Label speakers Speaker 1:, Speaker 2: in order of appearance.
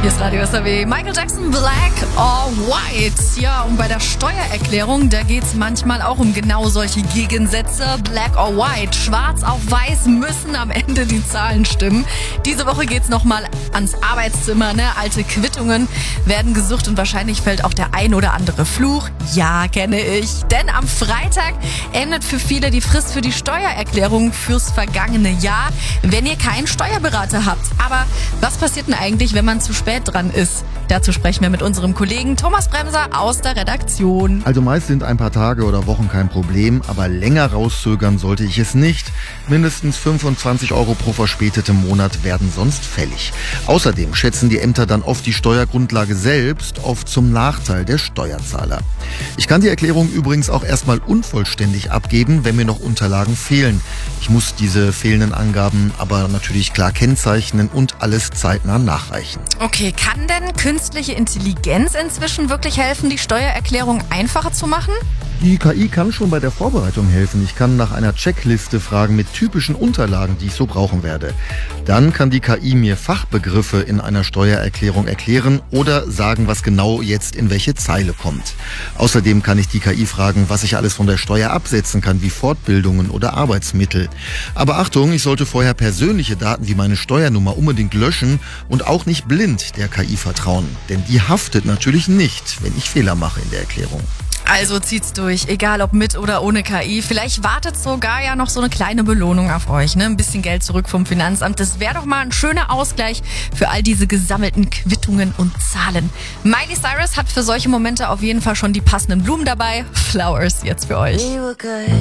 Speaker 1: Hier ist Radio SAW. Michael Jackson, Black or White. Ja, und bei der Steuererklärung, da geht's manchmal auch um genau solche Gegensätze. Black or White. Schwarz auf weiß müssen am Ende die Zahlen stimmen. Diese Woche geht's nochmal ans Arbeitszimmer. Ne? Alte Quittungen werden gesucht und wahrscheinlich fällt auch der ein oder andere Fluch. Ja, kenne ich. Denn am Freitag endet für viele die Frist für die Steuererklärung fürs vergangene Jahr, wenn ihr keinen Steuerberater habt. Aber was passiert denn eigentlich, wenn man zu spät dran ist? Dazu sprechen wir mit unserem Kollegen Thomas Bremser aus der Redaktion.
Speaker 2: Also meist sind ein paar Tage oder Wochen kein Problem, aber länger rauszögern sollte ich es nicht. Mindestens 25 € pro verspätetem Monat werden sonst fällig. Außerdem schätzen die Ämter dann oft die Steuergrundlage selbst, oft zum Nachteil der Steuerzahler. Ich kann die Erklärung übrigens auch erstmal unvollständig abgeben, wenn mir noch Unterlagen fehlen. Ich muss diese fehlenden Angaben aber natürlich klar kennzeichnen und alles zeitnah nachreichen.
Speaker 1: Okay, kann denn künstliche Intelligenz inzwischen wirklich helfen, die Steuererklärung einfacher zu machen?
Speaker 2: Die KI kann schon bei der Vorbereitung helfen. Ich kann nach einer Checkliste fragen mit typischen Unterlagen, die ich so brauchen werde. Dann kann die KI mir Fachbegriffe in einer Steuererklärung erklären oder sagen, was genau jetzt in welche Zeile kommt. Außerdem kann ich die KI fragen, was ich alles von der Steuer absetzen kann, wie Fortbildungen oder Arbeitsmittel. Aber Achtung, ich sollte vorher persönliche Daten wie meine Steuernummer unbedingt löschen und auch nicht blind der KI vertrauen. Denn die haftet natürlich nicht, wenn ich Fehler mache in der Erklärung.
Speaker 1: Also zieht's durch, egal ob mit oder ohne KI. Vielleicht wartet sogar ja noch so eine kleine Belohnung auf euch, ne? Ein bisschen Geld zurück vom Finanzamt. Das wäre doch mal ein schöner Ausgleich für all diese gesammelten Quittungen und Zahlen. Miley Cyrus hat für solche Momente auf jeden Fall schon die passenden Blumen dabei. Flowers jetzt für euch.